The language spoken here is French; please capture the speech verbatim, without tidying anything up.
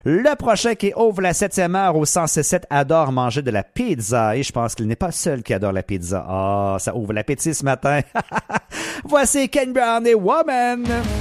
Le prochain qui ouvre la septième heure au cent six sept adore manger de la pizza et je pense qu'il n'est pas seul qui adore la pizza. Ah, ça ouvre l'appétit ce matin. Voici Ken Brown et Woman.